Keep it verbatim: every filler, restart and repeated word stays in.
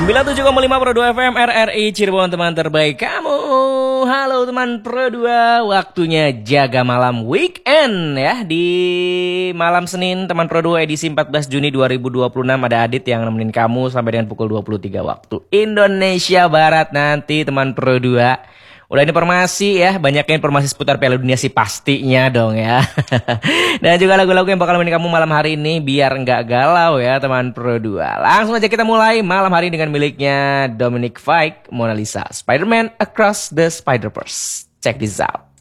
sembilan puluh tujuh koma lima Pro dua F M R R I Cirebon, teman terbaik kamu. Halo teman Pro dua, waktunya jaga malam weekend ya. Di malam Senin teman Pro dua edisi empat belas Juni dua ribu dua puluh enam ada Adit yang nemenin kamu sampai dengan pukul dua puluh tiga waktu Indonesia Barat nanti teman Pro dua. Udah informasi ya, banyaknya informasi seputar Piala Dunia sih pastinya dong ya. Dan juga lagu-lagu yang bakal nemenin kamu malam hari ini biar nggak galau ya teman Pro dua. Langsung aja kita mulai malam hari dengan miliknya Dominic Fike, Mona Lisa, Spider-Man Across the Spider-Verse. Check this out.